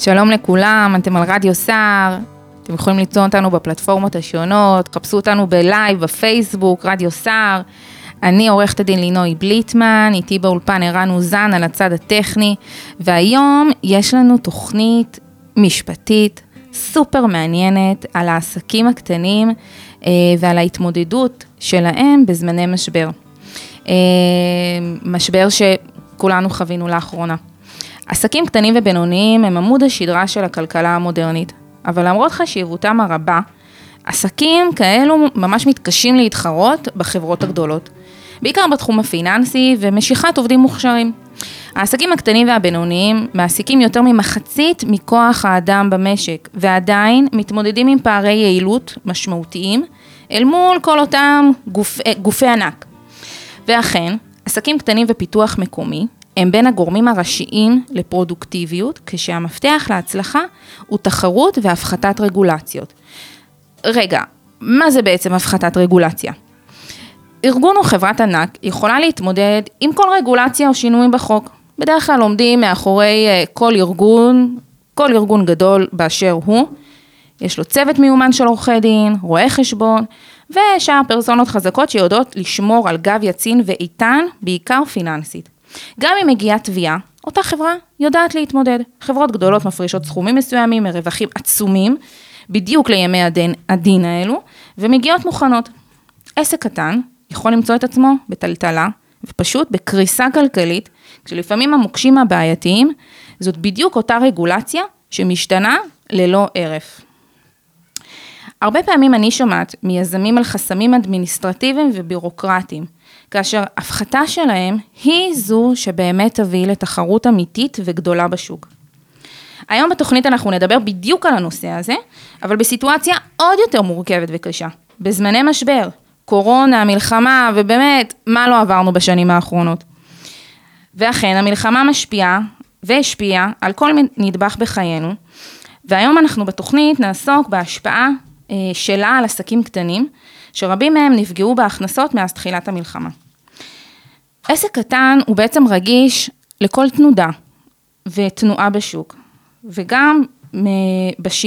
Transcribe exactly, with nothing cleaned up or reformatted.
שלום לכולם, אתם על רדיו סער, אתם יכולים למצוא אותנו בפלטפורמות השונות, חפשו אותנו בלייב, בפייסבוק, רדיו סער. אני עורכת הדין לינוי בליטמן, איתי באולפן ערן אוזן על הצד הטכני, והיום יש לנו תוכנית משפטית סופר מעניינת על העסקים הקטנים ועל ההתמודדות שלהם בזמני משבר. משבר שכולנו חווינו לאחרונה. עסקים קטנים ובינוניים הם עמוד השדרה של הכלכלה המודרנית, אבל למרות חשיבותם הרבה, עסקים כאלו ממש מתקשים להתחרות בחברות הגדולות, בעיקר בתחום הפיננסי ומשיכת עובדים מוכשרים. העסקים הקטנים והבינוניים מעסיקים יותר ממחצית מכוח האדם במשק, ועדיין מתמודדים עם פערי יעילות משמעותיים אל מול כל אותם גופ, גופי ענק. ואכן, עסקים קטנים ופיתוח מקומי הם בין הגורמים הראשיים לפרודוקטיביות, כשהמפתח להצלחה הוא תחרות והפחתת רגולציות. רגע, מה זה בעצם הפחתת רגולציה? ארגון או חברת ענק יכולה להתמודד עם כל רגולציה או שינויים בחוק. בדרך כלל עומדים מאחורי כל ארגון, כל ארגון גדול באשר הוא. יש לו צוות מיומן של עורכי דין, רואה חשבון, ושאר פרסונות חזקות שיודעות לשמור על גב יצין ואיתן, בעיקר פיננסית. גם אם מגיעה תביעה, אותה חברה יודעת להתמודד. חברות גדולות מפרישות סכומים מסוימים מרווחים עצומים, בדיוק לימי הדין, הדין האלו, ומגיעות מוכנות. עסק קטן יכול למצוא את עצמו בטלטלה, ופשוט בקריסה כלכלית, כשלפעמים המוקשים הבעייתיים, זאת בדיוק אותה רגולציה שמשתנה ללא ערף. הרבה פעמים אני שומעת מיזמים על חסמים אדמיניסטרטיביים ובירוקרטיים, כאשר הפחתה שלהם היא זו שבאמת תביא לתחרות אמיתית וגדולה בשוק. היום בתוכנית אנחנו נדבר בדיוק על הנושא הזה, אבל בסיטואציה עוד יותר מורכבת וקשה. בזמני משבר, קורונה, מלחמה, ובאמת, מה לא עברנו בשנים האחרונות. ואכן, המלחמה משפיעה והשפיעה על כל נדבך בחיינו, והיום אנחנו בתוכנית נעסוק בהשפעה אה, שלה על עסקים קטנים, שרבים מהם נפגעו בהכנסות מאז תחילת המלחמה. עסק קטן הוא בעצם רגיש לכל תנודה ותנועה בשוק, וגם בשגרה